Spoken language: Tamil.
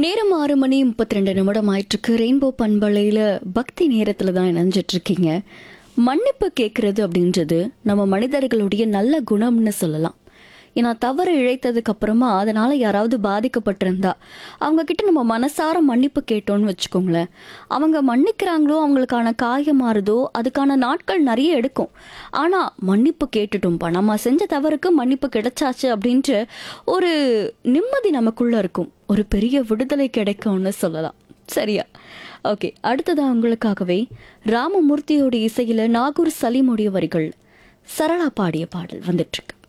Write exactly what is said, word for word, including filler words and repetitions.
நேரம் ஆறு மணி முப்பத்தி ரெண்டு நிமிடம் ஆயிட்டுருக்கு. ரெயின்போ பண்பலையில் பக்தி நேரத்தில் தான் இணைஞ்சிட்டு இருக்கீங்க. மன்னிப்பு கேட்கறது அப்படின்றது நம்ம மனிதர்களுடைய நல்ல குணம்னு சொல்லலாம். ஏன்னா தவறு இழைத்ததுக்கு அப்புறமா அதனால யாராவது பாதிக்கப்பட்டிருந்தா அவங்க கிட்ட நம்ம மனசார மன்னிப்பு கேட்டோம்னு வச்சுக்கோங்களேன், அவங்க மன்னிக்கிறாங்களோ அவங்களுக்கான காயம் மாறுதோ அதுக்கான நாட்கள் நிறைய எடுக்கும். ஆனா மன்னிப்பு கேட்டுட்டோம்ப்பா, நம்ம செஞ்ச தவறுக்கு மன்னிப்பு கிடைச்சாச்சு அப்படின்ட்டு ஒரு நிம்மதி நமக்குள்ள இருக்கும், ஒரு பெரிய விடுதலை கிடைக்கும்னு சொல்லலாம். சரியா? ஓகே, அடுத்ததான் உங்களுக்காகவே ராமமூர்த்தியோட இசையில நாகூர் சலீமுடைய வரிகள் சரளா பாடிய பாடல் வந்துட்டு இருக்கு.